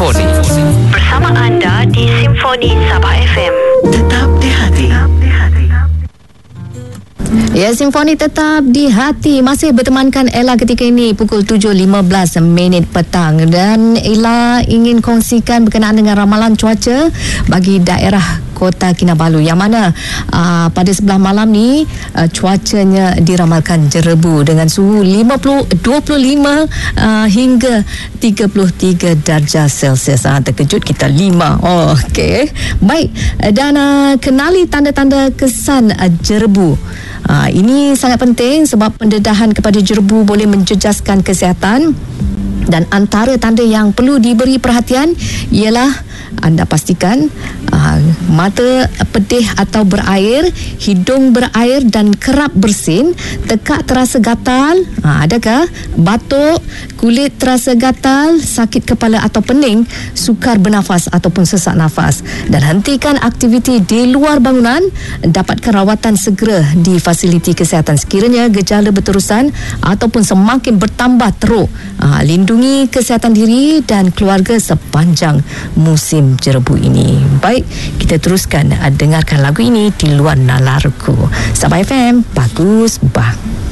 Simfoni. Bersama anda di Simfoni Sabah FM. Tetap di hati. Ya, Simfoni tetap di hati. Masih bertemankan Ella ketika ini pukul 7.15 petang. Dan Ella ingin kongsikan berkenaan dengan ramalan cuaca bagi daerah Kota Kinabalu, yang mana pada sebelah malam ni cuacanya diramalkan jerebu dengan suhu 25 hingga 33 darjah Celsius. Terkejut kita 5. Okey. Baik, dan kenali tanda-tanda kesan jerebu. Ini sangat penting sebab pendedahan kepada jerebu boleh menjejaskan kesihatan. Dan antara tanda yang perlu diberi perhatian ialah anda pastikan mata pedih atau berair, hidung berair dan kerap bersin, tekak terasa gatal, adakah batuk, kulit terasa gatal, sakit kepala atau pening, sukar bernafas ataupun sesak nafas. Dan hentikan aktiviti di luar bangunan, dapatkan rawatan segera di fasiliti kesihatan sekiranya gejala berterusan ataupun semakin bertambah teruk. Lindungi kesihatan diri dan keluarga sepanjang musim jerebu ini. Baik, kita teruskan dengarkan lagu ini di luar nalarku. Sabah FM, bagus bang.